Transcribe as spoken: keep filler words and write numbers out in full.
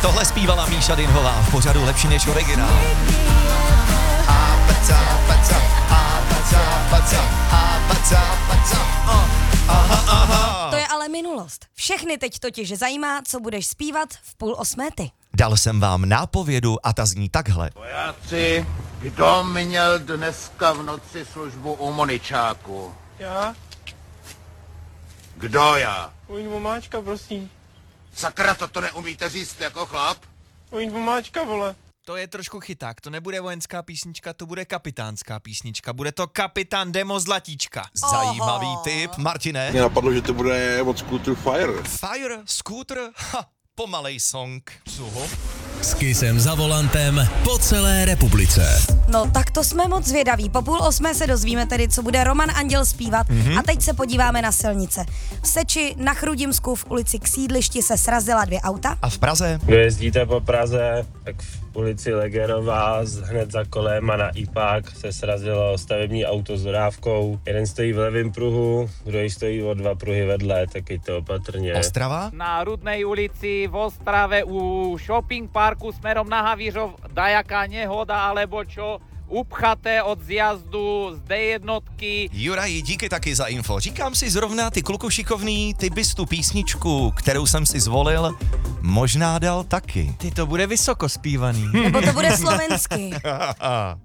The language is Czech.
Tohle zpívala Míša Dinhová v pořadu Lepší než originál. Aha, aha. To je ale minulost. Všechny teď totiž zajímá, co budeš zpívat v půl osmé ty. Dal jsem vám nápovědu a ta zní takhle. Vojáci, kdo měl dneska v noci službu u Moničáku? Já? Kdo já? Ujím vomáčka, prosím. Sakra, toto neumíte říct jako chlap? Ujím vomáčka, vole. To je trošku chyták, to nebude vojenská písnička, to bude kapitánská písnička, bude to Kapitán Demo Zlatíčka. Zajímavý Oho. tip, Martine. Mě napadlo, že to bude od Scooter Fire. Fire, Scooter, ha, pomalej song. Cuho? S Kissem za volantem po celé republice. No tak to jsme moc zvědaví. Po půl osmé se dozvíme tedy, co bude Roman Anděl zpívat. Mm-hmm. A teď se podíváme na silnice. V Seči na Chrudimsku v ulici k sídlišti se srazila dvě auta. A v Praze? Kdo jezdíte po Praze, tak v ulici Legerová hned za kolem a na Ipák se srazilo stavební auto s dodávkou. Jeden stojí v levém pruhu, druhý stojí o dva pruhy vedle, tak je to opatrně. Ostrava? Na Rudnej ulici v Ostrave u shopping parku smerom na Havířov dajaká nehoda alebo čo, upchaté od zjazdu z dé jednotky. Juraj, díky taky za info. Říkám si zrovna, ty kluku šikovný, ty bys tu písničku, kterou jsem si zvolil, možná dal taky. Ty, to bude vysoko zpívaný. Nebo to bude slovensky.